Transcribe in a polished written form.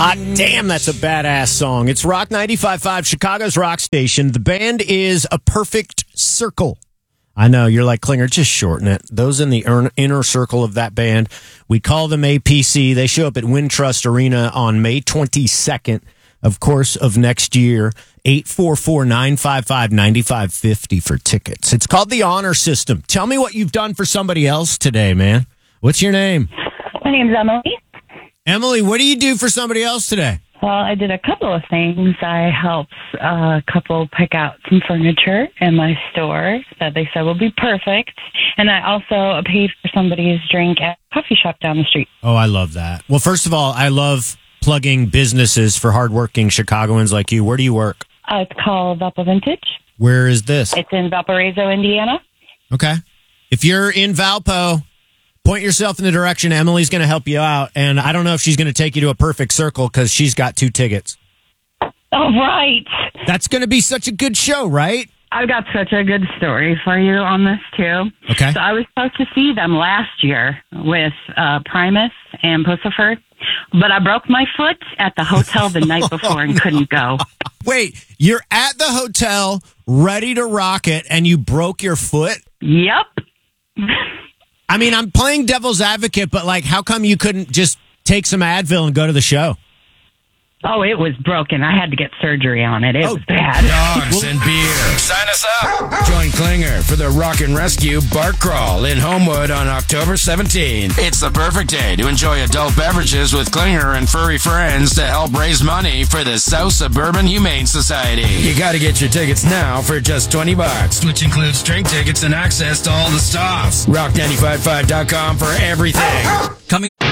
Hot damn, that's a badass song. It's Rock 95.5, Chicago's rock station. The band is A Perfect Circle. I know, you're like, Klinger, just shorten it. Those in the inner circle of that band, we call them APC. They show up at Wintrust Arena on May 22nd, of course, of next year. 844-955-9550 for tickets. It's called the Honor System. Tell me what you've done for somebody else today, man. What's your name? My name's Emily. Emily, what do you do for somebody else today? Well, I did a couple of things. I helped a couple pick out some furniture in my store that they said will be perfect. And I also paid for somebody's drink at a coffee shop down the street. Oh, I love that. Well, first of all, I love plugging businesses for hardworking Chicagoans like you. Where do you work? It's called Valpo Vintage. Where is this? It's in Valparaiso, Indiana. Okay. If you're in Valpo, point yourself in the direction. Emily's going to help you out. And I don't know if she's going to take you to A Perfect Circle because she's got 2 tickets. Oh, right. That's going to be such a good show, right? I've got such a good story for you on this, too. Okay. So I was supposed to see them last year with Primus and Pussifer, but I broke my foot at the hotel the night before and couldn't go. Wait, you're at the hotel, ready to rock it, and you broke your foot? Yep. I mean, I'm playing devil's advocate, but like, how come you couldn't just take some Advil and go to the show? Oh, it was broken. I had to get surgery on it. It was bad. Dogs and beer. Sign us up. Join Klinger for the Rock and Rescue Bark Crawl in Homewood on October 17th. It's the perfect day to enjoy adult beverages with Klinger and furry friends to help raise money for the South Suburban Humane Society. You got to get your tickets now for just $20, which includes drink tickets and access to all the stops. Rock955.com for everything. Coming.